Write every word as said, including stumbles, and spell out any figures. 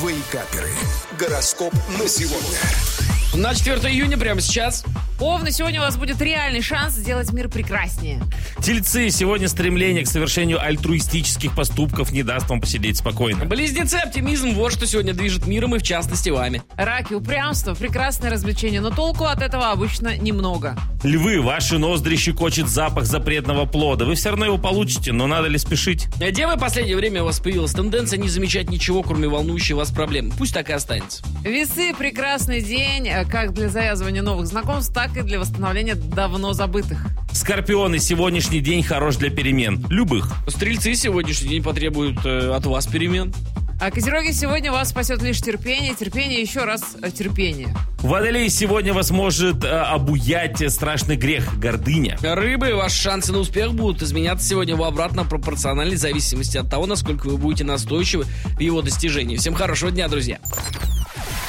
Вейкаперы. Гороскоп на сегодня. На четвёртое июня прямо сейчас. Овны, сегодня у вас будет реальный шанс сделать мир прекраснее. Тельцы, сегодня стремление к совершению альтруистических поступков не даст вам посидеть спокойно. Близнецы, оптимизм, вот что сегодня движет миром и в частности вами. Раки, упрямство, прекрасное развлечение, но толку от этого обычно немного. Львы, ваши ноздри щекочет запах запретного плода. Вы все равно его получите, но надо ли спешить? Девы, в последнее время у вас появилась тенденция не замечать ничего, кроме волнующей вас проблем. Пусть так и останется. Весы, прекрасный день, как для завязывания новых знакомств, так и для восстановления давно забытых. Скорпионы, сегодняшний день хорош для перемен. Любых. Стрельцы, сегодняшний день потребуют э, от вас перемен. А Козероги, сегодня вас спасет лишь терпение, терпение, еще раз э, терпение. Водолей, сегодня вас может э, обуять страшный грех – гордыня. Рыбы, ваши шансы на успех будут изменяться сегодня в обратно пропорциональной зависимости от того, насколько вы будете настойчивы в его достижении. Всем хорошего дня, друзья.